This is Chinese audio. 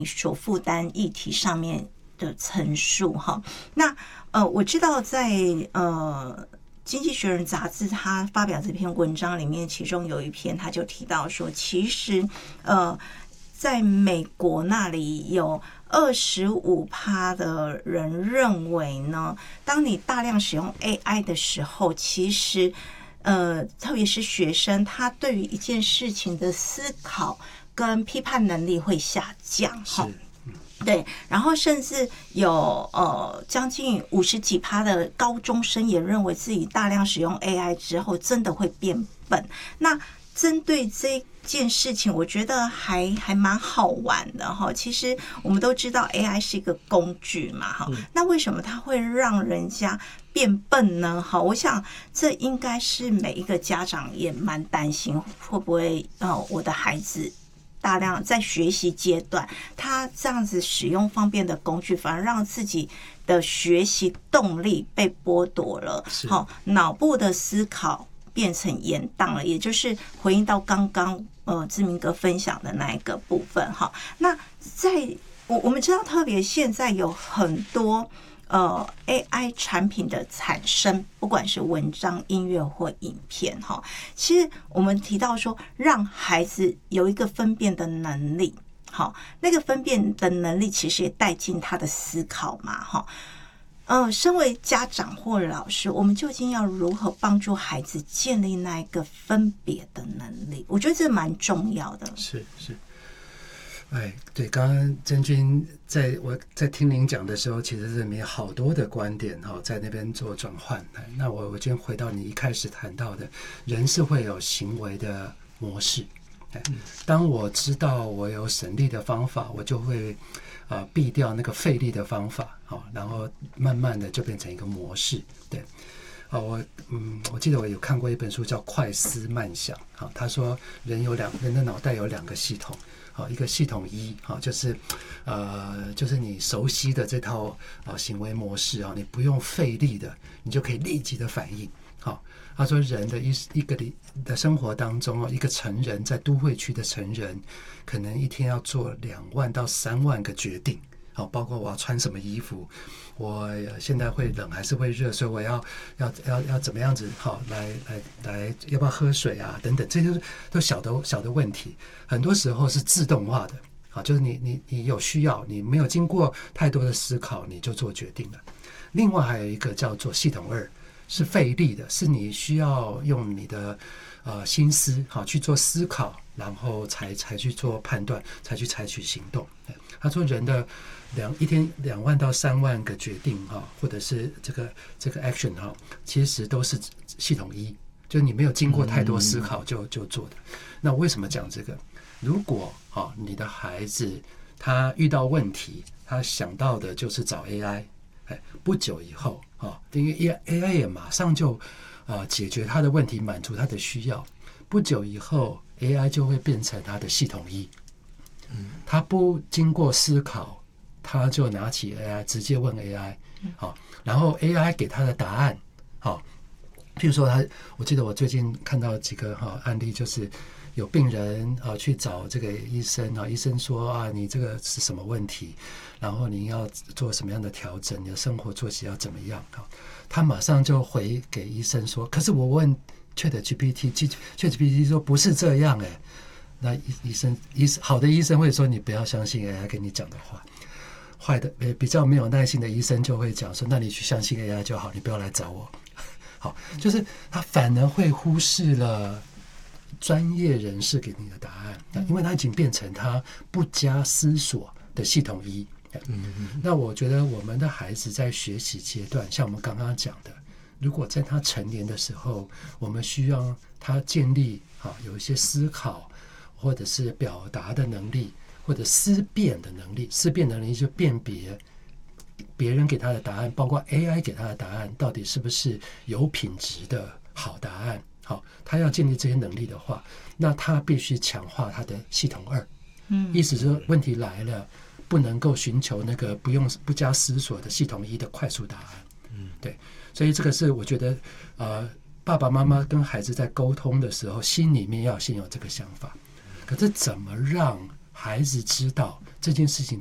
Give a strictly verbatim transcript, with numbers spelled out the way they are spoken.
所负担议题上面的陈述哈。那呃，我知道在呃。经济学人杂志他发表这篇文章里面，其中有一篇他就提到说，其实呃，在美国那里有二十五趴的人认为呢，当你大量使用 A I 的时候，其实呃，特别是学生，他对于一件事情的思考跟批判能力会下降哈。对，然后甚至有呃将近五十几趴的高中生也认为自己大量使用 A I 之后真的会变笨。那针对这件事情，我觉得还还蛮好玩的哈。其实我们都知道 A I 是一个工具嘛哈，那为什么它会让人家变笨呢？哈，我想这应该是每一个家长也蛮担心，会不会呃我的孩子大量在学习阶段，他这样子使用方便的工具，反而让自己的学习动力被剥夺了，好，脑部的思考变成延宕了，也就是回应到刚刚呃志明哥分享的那一个部分哈。那在我我们知道，特别现在有很多。呃 ，A I 产品的产生，不管是文章、音乐或影片，哈，其实我们提到说，让孩子有一个分辨的能力，好，那个分辨的能力其实也带进他的思考嘛，哈。呃，身为家长或老师，我们究竟要如何帮助孩子建立那一个分别的能力？我觉得这蛮重要的。 是是。哎，对，刚刚真君在我在听您讲的时候，其实里面好多的观点哈，在那边做转换。那我我今天回到你一开始谈到的，人是会有行为的模式。当我知道我有省力的方法，我就会呃避掉那个费力的方法，好，然后慢慢的就变成一个模式。对，啊，我嗯，我记得我有看过一本书叫《快思慢想》，好，他说人有两人的脑袋有两个系统。好，一个系统一，好，就是呃，就是你熟悉的这套啊行为模式啊，你不用费力的，你就可以立即的反应。好，他说人的一一个的生活当中，一个成人在都会区的成人，可能一天要做两万到三万个决定。好，包括我要穿什么衣服，我现在会冷还是会热，所以我要要要要怎么样子好来来来，要不要喝水啊等等，这些都小的小的问题，很多时候是自动化的，好，就是你你你有需要，你没有经过太多的思考，你就做决定了。另外还有一个叫做系统二，是费力的，是你需要用你的呃心思好去做思考，然后才才去做判断，才去采取行动。他说人的两一天两万到三万个决定哈，或者是这个这个 action 哈，其实都是系统一，就是你没有经过太多思考就就做的。那为什么讲这个？如果哈你的孩子他遇到问题，他想到的就是找 A I， 哎，不久以后哈，因为 A I 也马上就啊解决他的问题，满足他的需要，不久以后 A I 就会变成他的系统一。他不经过思考，他就拿起 A I 直接问 A I， 好，然后 A I 给他的答案，好，譬如说他，我记得我最近看到几个哈案例，就是有病人啊去找这个医生啊，医生说啊你这个是什么问题，然后你要做什么样的调整，你的生活作息要怎么样啊？他马上就回给医生说，可是我问 ChatGPT，ChatGPT 说不是这样哎、欸。那医生医好的医生会说你不要相信 A I 跟你讲的话，坏的比较没有耐心的医生就会讲说，那你去相信 A I 就好，你不要来找我。好，就是他反而会忽视了专业人士给你的答案，因为他已经变成他不加思索的系统一。那我觉得我们的孩子在学习阶段，像我们刚刚讲的，如果在他成年的时候，我们需要他建立好有一些思考，或者是表达的能力，或者思辨的能力。思辨能力就辨别别人给他的答案，包括 A I 给他的答案，到底是不是有品质的好答案。好，他要建立这些能力的话，那他必须强化他的系统二。嗯，意思是说问题来了，不能够寻求那个不用不加思索的系统一的快速答案。嗯，对，所以这个是我觉得呃，爸爸妈妈跟孩子在沟通的时候，心里面要先有这个想法。可是怎么让孩子知道这件事情